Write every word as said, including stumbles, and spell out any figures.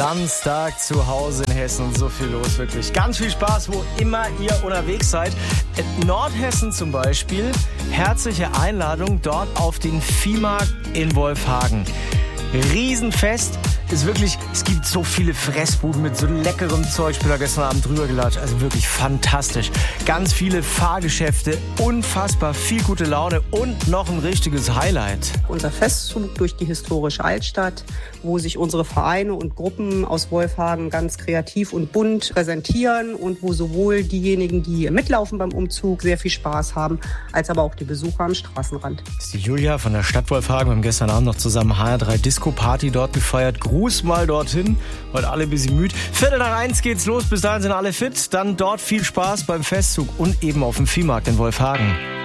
Samstag zu Hause in Hessen und so viel los, wirklich. Ganz viel Spaß, wo immer ihr unterwegs seid. In Nordhessen zum Beispiel, herzliche Einladung dort auf den Viehmarkt in Wolfhagen. Riesenfest. Ist wirklich, es gibt so viele Fressbuden mit so leckerem Zeug. Ich bin da gestern Abend drüber gelatscht. Also wirklich fantastisch. Ganz viele Fahrgeschäfte, unfassbar viel gute Laune und noch ein richtiges Highlight. Unser Festzug durch die historische Altstadt, wo sich unsere Vereine und Gruppen aus Wolfhagen ganz kreativ und bunt präsentieren und wo sowohl diejenigen, die mitlaufen beim Umzug, sehr viel Spaß haben, als aber auch die Besucher am Straßenrand. Das ist die Julia von der Stadt Wolfhagen. Wir haben gestern Abend noch zusammen H R drei Disco Party dort gefeiert. Gruß mal dorthin. Heute alle ein bisschen müde. Viertel nach eins geht's los. Bis dahin sind alle fit. Dann dort viel Spaß beim Festzug und eben auf dem Viehmarkt in Wolfhagen.